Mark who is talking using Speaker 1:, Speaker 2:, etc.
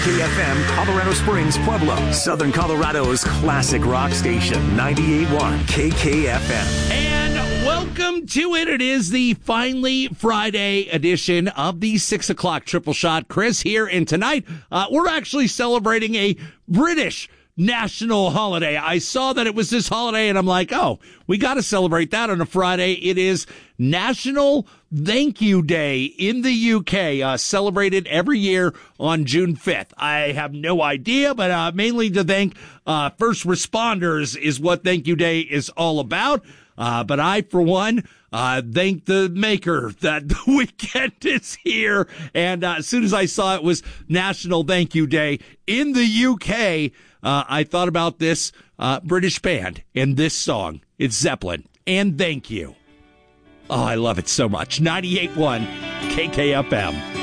Speaker 1: KKFM, Colorado Springs, Pueblo, Southern Colorado's classic rock station, 98.1 KKFM.
Speaker 2: And welcome to it. It is the finally Friday edition of the 6 o'clock Triple Shot. Chris here, and tonight we're actually celebrating a British national holiday. I saw that it was this holiday, and I'm like, oh, we got to celebrate that on a Friday. It is National Thank You Day in the UK, celebrated every year on June 5th. I have no idea, but mainly to thank first responders is what Thank You Day is all about. But I, for one, thank the maker that the weekend is here. And as soon as I saw it was National Thank You Day in the UK, I thought about this British band and this song. It's Zeppelin, and Thank You. Oh, I love it so much. 98.1 KKFM.